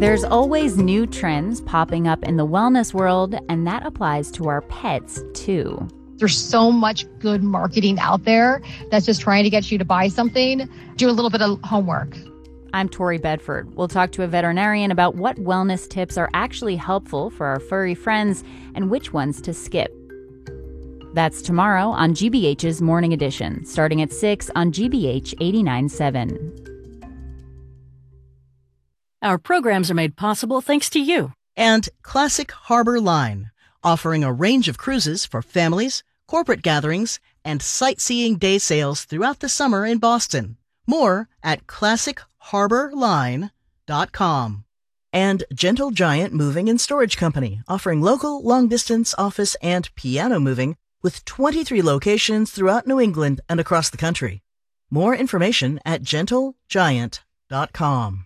There's always new trends popping up in the wellness world, and that applies to our pets, too. There's so much good marketing out there that's just trying to get you to buy something. Do a little bit of homework. I'm Tori Bedford. We'll talk to a veterinarian about what wellness tips are actually helpful for our furry friends and which ones to skip. That's tomorrow on GBH's Morning Edition, starting at 6 on GBH 89.7. Our programs are made possible thanks to you. And Classic Harbor Line, offering a range of cruises for families, corporate gatherings, and sightseeing day sails throughout the summer in Boston. More at classicharborline.com. And Gentle Giant Moving and Storage Company, offering local, long-distance office and piano moving with 23 locations throughout New England and across the country. More information at gentlegiant.com.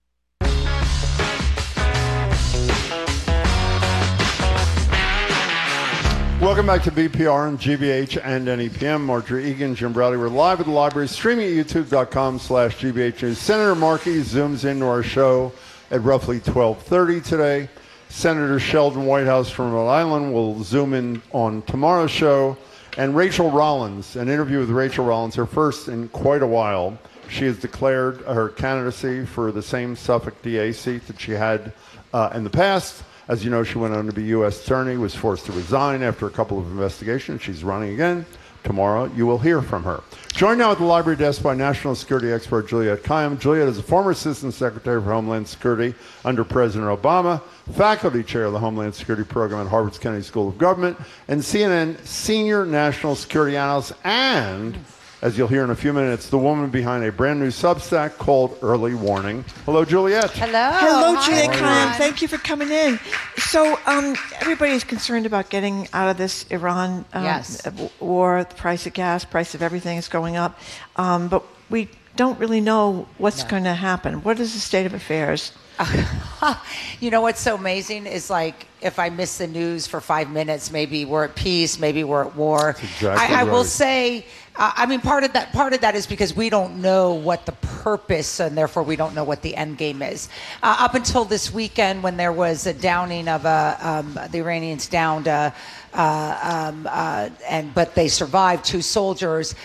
Welcome back to BPR and GBH and NEPM. Marjorie Egan, Jim Bradley. We're live at the library, streaming at youtube.com/GBH News. Senator Markey zooms into our show at roughly 12:30 today. Senator Sheldon Whitehouse from Rhode Island will zoom in on tomorrow's show. And Rachel Rollins, an interview with Rachel Rollins, her first in quite a while. She has declared her candidacy for the same Suffolk DA seat that she had in the past. As you know, she went on to be U.S. Attorney, was forced to resign after a couple of investigations. She's running again. Tomorrow, you will hear from her. Joined now at the library desk by national security expert Juliette Kayyem. Juliette is a former Assistant Secretary for Homeland Security under President Obama, faculty chair of the Homeland Security Program at Harvard's Kennedy School of Government, and CNN senior national security analyst, and, as you'll hear in a few minutes, the woman behind a brand new Substack called Early Warning. Hello, Juliette. Hello. Hello, Juliette Kayyem. Thank you for coming in. So everybody's concerned about getting out of this Iran war. The price of gas, price of everything is going up. But we don't really know what's going to happen. What is the state of affairs? You know what's so amazing is, like, if I miss the news for 5 minutes, maybe we're at peace, maybe we're at war. Exactly I right. will say, I mean, part of that is because we don't know what the purpose, and therefore we don't know what the end game is. Up until this weekend, when there was a downing of the Iranians downed, but they survived 2 soldiers.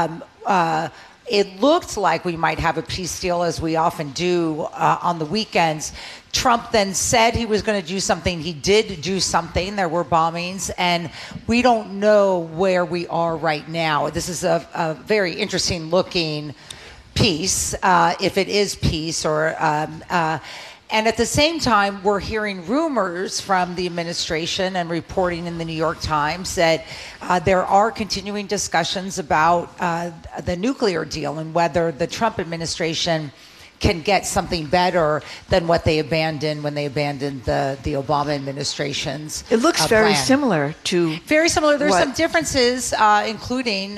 It looked like we might have a peace deal, as we often do on the weekends. Trump then said he was going to do something. He did do something. There were bombings, and we don't know where we are right now. This is a very interesting looking piece, if it is peace, or and at the same time, we're hearing rumors from the administration and reporting in the New York Times that there are continuing discussions about the nuclear deal and whether the Trump administration can get something better than what they abandoned when they abandoned the Obama administration's It looks very plan. similar to Very similar. There's what? some differences, including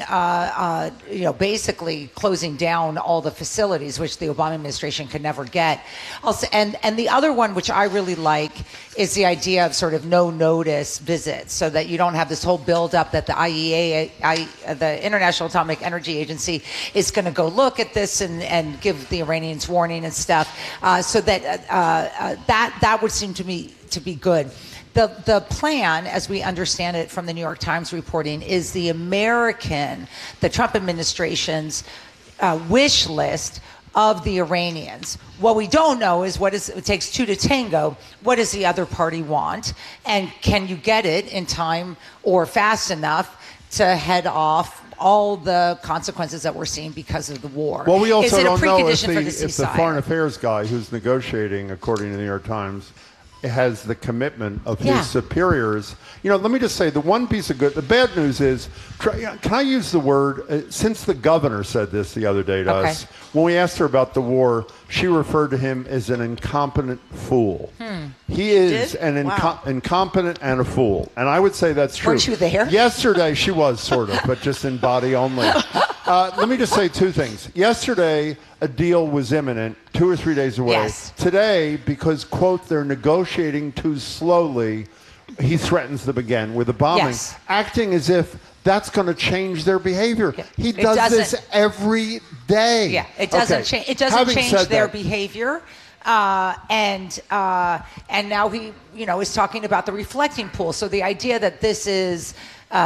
basically closing down all the facilities, which the Obama administration could never get. Also, and the other one, which I really like, is the idea of sort of no notice visits, so that you don't have this whole buildup that the IEA, the International Atomic Energy Agency, is going to go look at this and give the Iranians warning and stuff. So that would seem to me to be good. The plan, as we understand it from the New York Times reporting, is the Trump administration's wish list of the Iranians. What we don't know is it takes 2 to tango. What does the other party want? And can you get it in time or fast enough to head off all the consequences that we're seeing because of the war? Well, we also don't know if the the foreign affairs guy who's negotiating, according to the New York Times, has the commitment of his superiors. Let me just say, the one piece of good, the bad news is, can I use the word, since the governor said this the other day to us, when we asked her about the war, she referred to him as an incompetent fool. He is an incompetent and a fool. And I would say that's true. Weren't you there? Yesterday, she was sort of, but just in body only. Let me just say 2 things. Yesterday, a deal was imminent, 2 or 3 days away. Yes. Today, because, quote, they're negotiating too slowly, he threatens them again with a bombing, acting as if that's going to change their behavior. Yeah. He does this every day. Yeah, it doesn't change. It doesn't change their behavior. And now he, is talking about the reflecting pool. So the idea that this is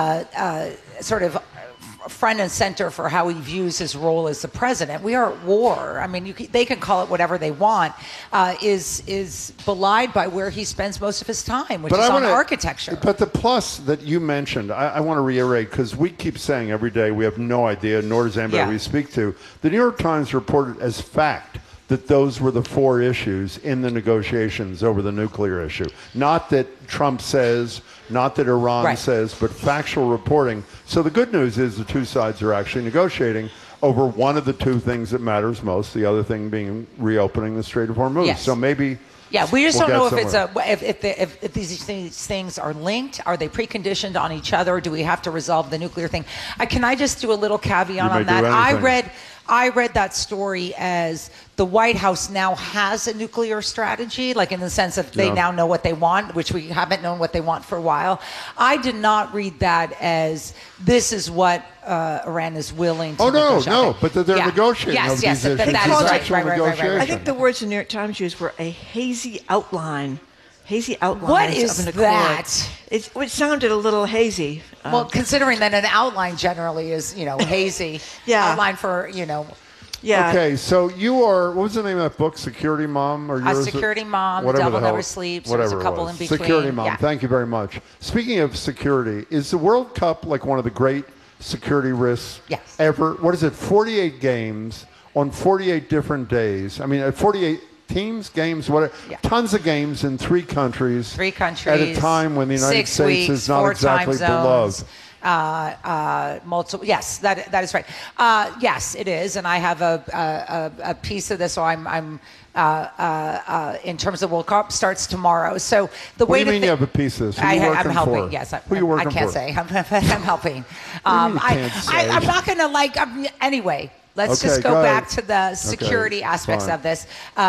sort of front and center for how he views his role as the president. We are at war. I mean, they can call it whatever they want. Is belied by where he spends most of his time, which is on architecture. But the plus that you mentioned, I want to reiterate, because we keep saying every day we have no idea, nor does anybody we speak to. The New York Times reported as fact that those were the 4 issues in the negotiations over the nuclear issue. Not that Trump says, not that Iran says, but factual reporting. So the good news is the two sides are actually negotiating over one of the 2 things that matters most, the other thing being reopening the Strait of Hormuz. Yes. So maybe... Yeah, we just don't know if these things are linked. Are they preconditioned on each other? Do we have to resolve the nuclear thing? Can I just do a little caveat on that? I read that story as the White House now has a nuclear strategy, like in the sense of they now know what they want, which we haven't known what they want for a while. I did not read that as this is what Iran is willing to negotiate. No, but that they're negotiating over these issues. That is right. I think the words the New York Times used were a hazy outline. Hazy outlines what is of an accord. That? It sounded a little hazy. Well, considering that an outline generally is, hazy. Outline for, Yeah. Okay, so you are, what was the name of that book, Security Mom? Or Security Mom, The Devil Never Sleeps. There's a couple in between. Security Mom, thank you very much. Speaking of security, is the World Cup like one of the great security risks ever? What is it, 48 games on 48 different days? I mean, 48 teams, games, whatever. Tons of games in 3 countries. 3 countries. At a time when the United States is not exactly beloved. Multiple. Yes, that is right. Yes, it is, and I have a piece of this. So I'm in terms of World Cup starts tomorrow. So the way what do you mean you have a piece of this? I'm helping. For? Yes, who are you working I can't for? say. I'm helping. I'm not gonna anyway. Let's just go back to the security aspects of this.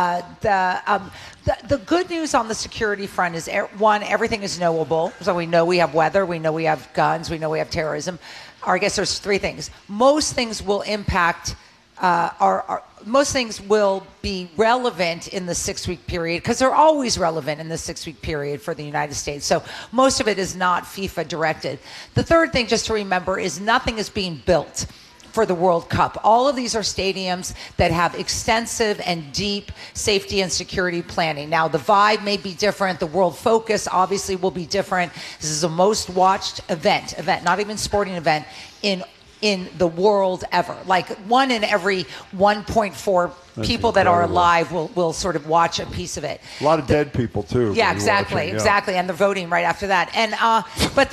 The good news on the security front is, one, everything is knowable. So we know we have weather, we know we have guns, we know we have terrorism. Or I guess there's 3 things. Most things will impact most things will be relevant in the 6-week period, because they're always relevant in the 6-week period for the United States. So most of it is not FIFA directed. The third thing just to remember is nothing is being built for the World Cup. All of these are stadiums that have extensive and deep safety and security planning. Now, the vibe may be different. The world focus obviously will be different. This is the most watched event, not even sporting event, in the world ever. Like 1 in every 1.4 people that are alive will sort of watch a piece of it. A lot of dead people too. Yeah, exactly, and they're voting right after that. And but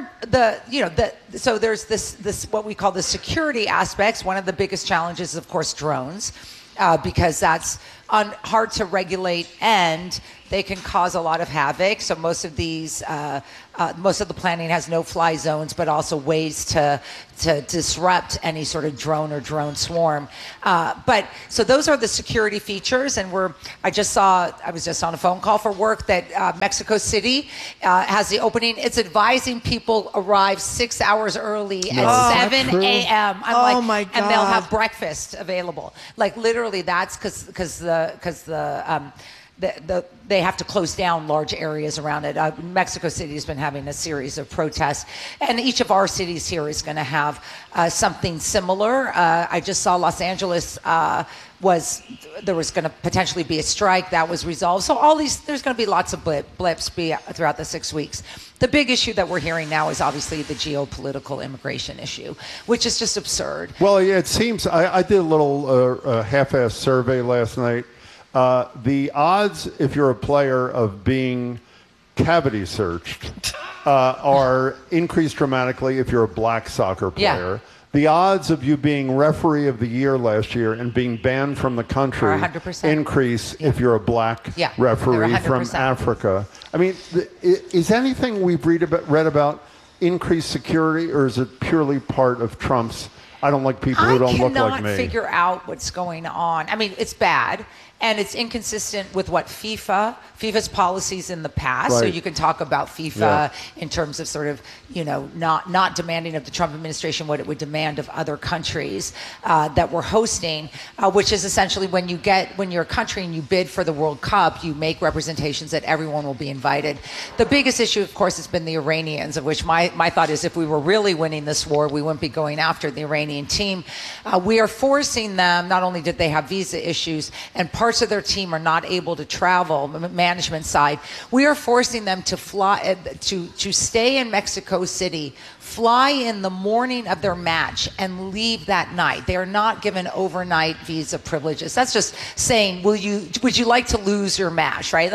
so there's this what we call the security aspects. One of the biggest challenges is, of course, drones, because that's hard to regulate and they can cause a lot of havoc. So most of these, most of the planning has no-fly zones, but also ways to disrupt any sort of drone or drone swarm. But so those are the security features. And I was just on a phone call for work that Mexico City has the opening. It's advising people arrive 6 hours early at 7 a.m. My God. And they'll have breakfast available. Like literally, that's because they have to close down large areas around it. Mexico City has been having a series of protests, and each of our cities here is going to have something similar. I just saw Los Angeles there was going to potentially be a strike that was resolved. So there's going to be lots of blips throughout the 6 weeks. The big issue that we're hearing now is obviously the geopolitical immigration issue, which is just absurd. Well, yeah, it seems I did a little half-assed survey last night. The odds, if you're a player, of being cavity searched are increased dramatically if you're a black soccer player. Yeah. The odds of you being referee of the year last year and being banned from the country increase if you're a black referee from Africa. I mean, is anything we've read about increased security, or is it purely part of Trump's, I don't like people who don't look like me? I cannot figure out what's going on. I mean, it's bad. And it's inconsistent with what FIFA's policies in the past. Right. So you can talk about FIFA in terms of sort of, not demanding of the Trump administration what it would demand of other countries that were hosting, which is essentially when you're a country and you bid for the World Cup, you make representations that everyone will be invited. The biggest issue, of course, has been the Iranians, of which my thought is if we were really winning this war, we wouldn't be going after the Iranian team. We are forcing them, not only did they have visa issues, and parts of their team are not able to travel, management side, we are forcing them to fly, to stay in Mexico City, fly in the morning of their match, and leave that night. They are not given overnight visa privileges. That's just saying, would you like to lose your match, right?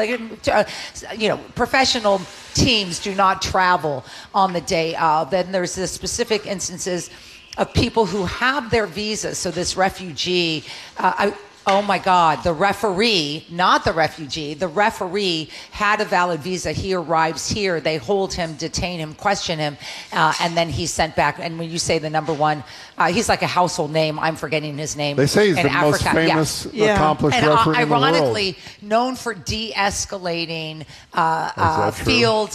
Professional teams do not travel on the day of. Then there's the specific instances of people who have their visas. So this refugee, oh my God, the referee, not the refugee, the referee had a valid visa. He arrives here, they hold him, detain him, question him, and then he's sent back. And when you say the number one, he's like a household name. I'm forgetting his name. They say he's the most famous, accomplished referee in the world. Ironically, known for de-escalating field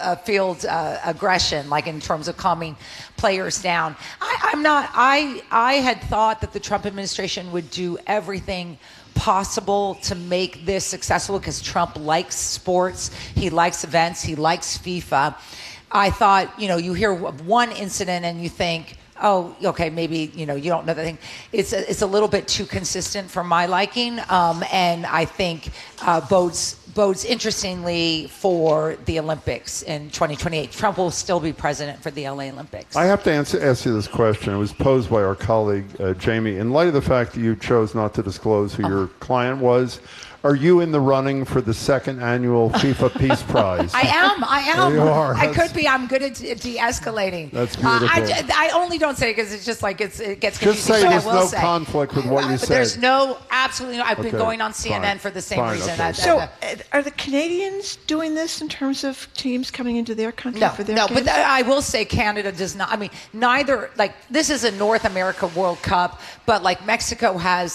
aggression, like in terms of calming players down. I had thought that the Trump administration would do everything possible to make this successful because Trump likes sports, he likes events, he likes FIFA. I thought, you hear of one incident and you think, oh, okay, maybe, you don't know the thing. It's a little bit too consistent for my liking, and I think bodes interestingly for the Olympics in 2028. Trump will still be president for the LA Olympics. I have to ask you this question. It was posed by our colleague, Jamie. In light of the fact that you chose not to disclose who your client was, are you in the running for the second annual FIFA Peace Prize? I am. You are. I could be. I'm good at de-escalating. That's beautiful. I only don't say it because it's just like it gets confusing. Just say there's no conflict with what you said. There's absolutely no. I've been going on CNN for the same reason. Okay. So are the Canadians doing this in terms of teams coming into their country for their games? But I will say Canada does not. I mean, neither, this is a North America World Cup, but Mexico has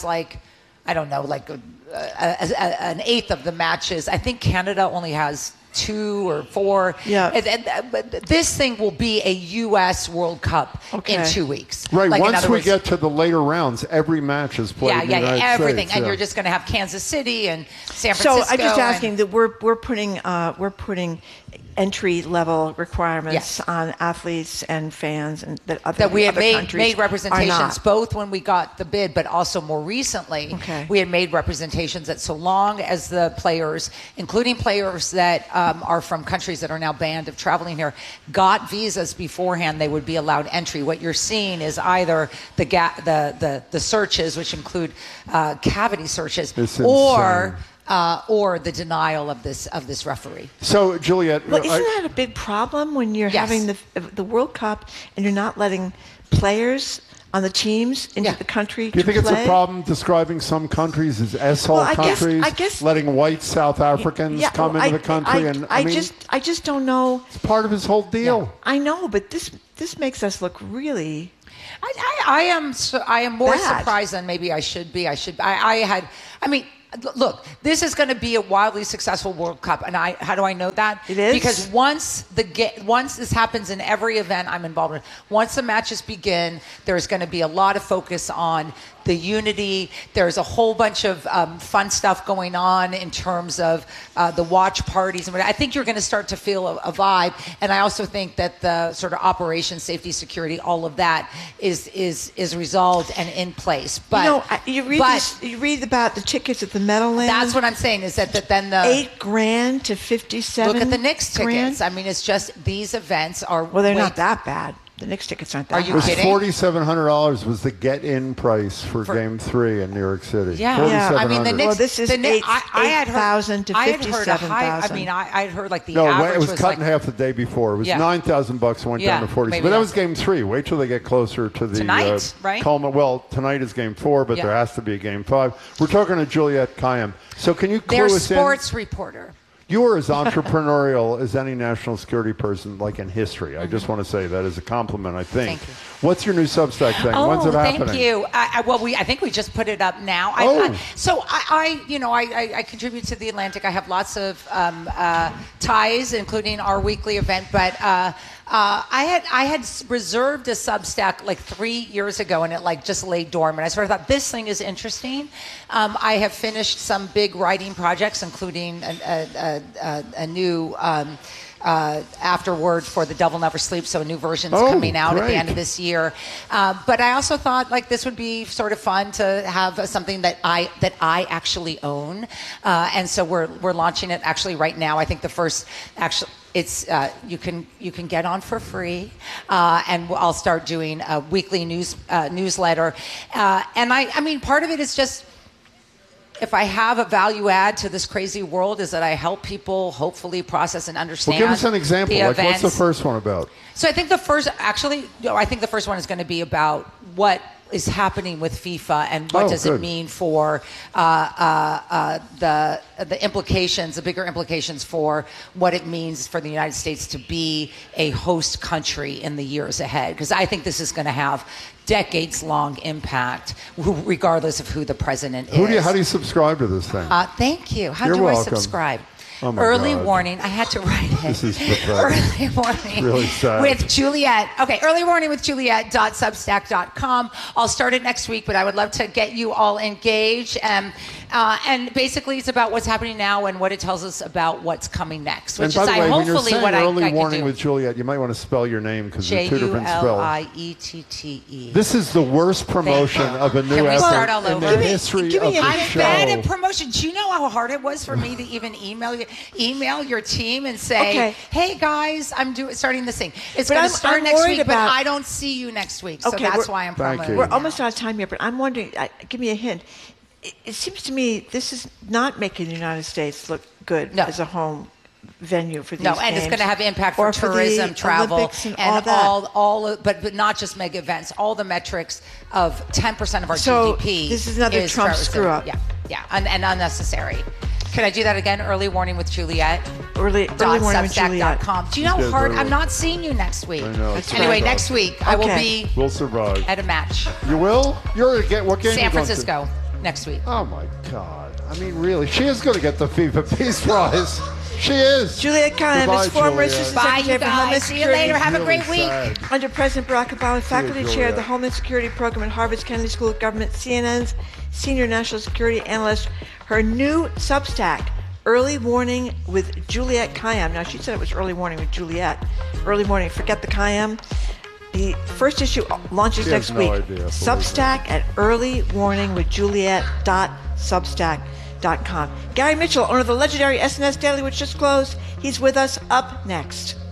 an eighth of the matches. I think Canada only has 2 or 4. Yeah. But this thing will be a U.S. World Cup in 2 weeks. Right. Once we get to the later rounds, every match is played in the United everything. States. And you're just going to have Kansas City and San Francisco. So I'm just asking that we're putting entry-level requirements on athletes and fans, and that we had made representations both when we got the bid, but also more recently. We had made representations that so long as the players, including players that are from countries that are now banned of traveling here, got visas beforehand, they would be allowed entry. What you're seeing is either the searches, which include cavity searches, or the denial of this referee. So, Juliet, well, isn't that a big problem when you're having the World Cup and you're not letting players on the teams into the country? Do you think it's a problem describing some countries as S-hole countries? I guess letting white South Africans come into the country, I just don't know. It's part of his whole deal. Yeah, I know, but this makes us look really. I am more surprised than maybe I should be. Look, this is going to be a wildly successful World Cup, and how do I know that? It is because once this happens in every event I'm involved in, once the matches begin, there's going to be a lot of focus on the unity. There's a whole bunch of fun stuff going on in terms of the watch parties. And I think you're going to start to feel a vibe. And I also think that the sort of operation, safety, security, all of that is resolved and in place. But you read about the tickets at the Meadowlands. That's what I'm saying. Is that then the $8,000 to $57,000. Look at the Knicks tickets. I mean, it's just these events are. Well, they're not that bad. The Knicks tickets aren't that. Are you kidding? $4,700 was the get-in price for Game 3 in New York City. Yeah. I mean, the Knicks. Well, this is $8,000 to $57,000. I had heard the average No, it was cut in half the day before. It was $9,000 and went down to $40,000. But that was Game 3. Wait till they get closer to the tonight, right? Well, tonight is Game 4, but there has to be a Game 5. We're talking to Juliet Kayyem. So can you clue us in? Their sports reporter. You are as entrepreneurial as any national security person, like in history. I just want to say that as a compliment, I think. Thank you. What's your new Substack thing? When's it happening? Thank you. I think we just put it up now. I contribute to The Atlantic. I have lots of ties, including our weekly event, but I had reserved a Substack like 3 years ago, and it like just lay dormant. I sort of thought this thing is interesting. I have finished some big writing projects, including a new afterword for The Devil Never Sleeps, so a new version's coming out at the end of this year. But I also thought like this would be sort of fun to have something that I actually own, and so we're launching it actually right now. I think the first it's you can get on for free, and I'll start doing a weekly newsletter, and I mean part of it is just, if I have a value add to this crazy world, is that I help people hopefully process and understand. Well, give us an example. Like, what's the first one about? So I think the first one is going to be about what is happening with FIFA and what does it mean for the implications, the bigger implications for what it means for the United States to be a host country in the years ahead. Because I think this is going to have decades-long impact, regardless of who the president is. How do you subscribe to this thing? Thank you. How You're do welcome. I subscribe? Oh my Early God. warning. I had to write it. This is pathetic. Early warning. Really sad. With Juliet. Okay, early warning with Juliet.substack.com. I'll start it next week, but I would love to get you all engaged. And basically, it's about what's happening now and what it tells us about what's coming next. Which and by is the way, when you're hopefully saying what early I can warning do. with Juliet, you might want to spell your name because there's two different spells. Juliette. This is the worst promotion of a new start all effort in over? the history of the I'm show. bad at promotion. Do you know how hard it was for me to even email your team and say, "Hey guys, I'm starting this thing. It's going to start next week, but I don't see you next week." So that's why I'm promoting. We're almost out of time here, but I'm wondering. Give me a hint. It seems to me this is not making the United States look good as a home venue for these games. And it's going to have impact for tourism, travel, Olympics and all that. but not just mega events. All the metrics of 10% of our GDP. This is another Trump screw up. Yeah, and unnecessary. Can I do that again? Early warning with Juliet. Early warning with Juliet. Do you know how hard? I'm not seeing you next week. I know. Anyway, next week I will be. We'll survive. At a match. You will? You're what game? San Francisco next week. Oh my God! I mean, really, she is going to get the FIFA Peace Prize. She is. Juliet Kayyem is former Assistant Secretary for Homeland See you Security. later. Have a great week. Under President Barack Obama, faculty chair of the Homeland Security Program at Harvard's Kennedy School of Government, CNN's senior national security analyst. Her new Substack, Early Warning with Juliet Kayyem. Now, she said it was Early Warning with Juliet. Early Warning, forget the Kayyem. The first issue launches next week. Substack at earlywarningwithjuliet.substack.com. Gary Mitchell, owner of the legendary SNS Daily, which just closed. He's with us up next.